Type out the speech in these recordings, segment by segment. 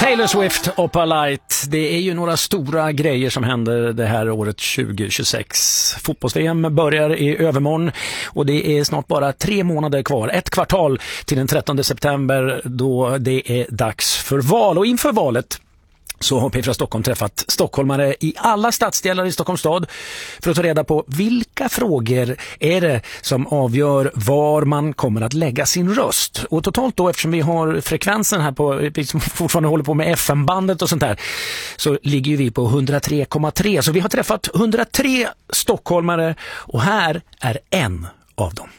Taylor Swift och Light. Det är ju några stora grejer som händer det här året 2026. Fotbolls-VM börjar i övermorgon och det är snart bara 3 månader kvar. Ett kvartal till den 13 september då det är dags för val. Och inför valet så har P4 Stockholm träffat stockholmare i alla stadsdelar i Stockholms stad för att ta reda på vilka frågor är det som avgör var man kommer att lägga sin röst. Och totalt då, eftersom vi har frekvensen här på, vi som fortfarande håller på med FM-bandet och sånt där, så ligger vi på 103,3. Så vi har träffat 103 stockholmare och här är en av dem.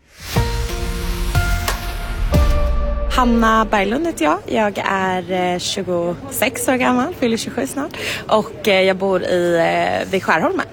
Hanna Berglund heter jag. Jag är 26 år gammal, fyller 27 snart. Och jag bor vid Skärholmen.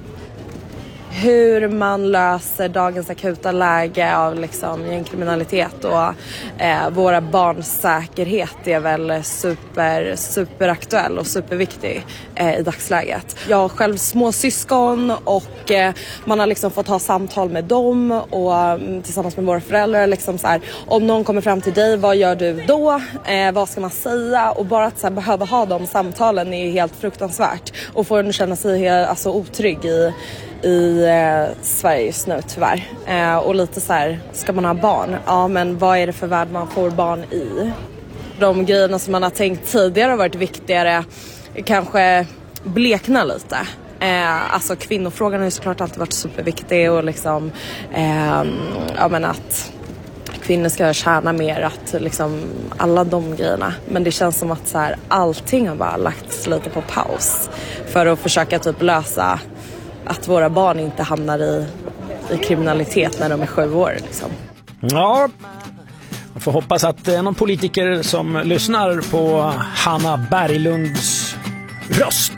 Hur man löser dagens akuta läge av liksom gängkriminalitet och våra barns säkerhet är väl superaktuell och superviktig i dagsläget. Jag har själv små syskon och man har liksom fått ha samtal med dem och tillsammans med våra föräldrar liksom så här, om någon kommer fram till dig, vad gör du då? Vad ska man säga? Och bara att så här, behöva ha de samtalen är helt fruktansvärt och får en känna sig alltså otrygg i Sverige just nu tyvärr. Och lite så här, ska man ha barn? Ja, men vad är det för värld man får barn i? De grejerna som man har tänkt tidigare har varit viktigare kanske blekna lite. Alltså kvinnofrågan har ju såklart alltid varit superviktig och liksom ja, men att kvinnor ska tjäna mer, att liksom alla de grejerna. Men det känns som att så här, allting har bara lagts lite på paus för att försöka typ lösa att våra barn inte hamnar i kriminalitet när de är 7 år liksom. Ja, man får hoppas att det är någon politiker som lyssnar på Hanna Berglunds röst.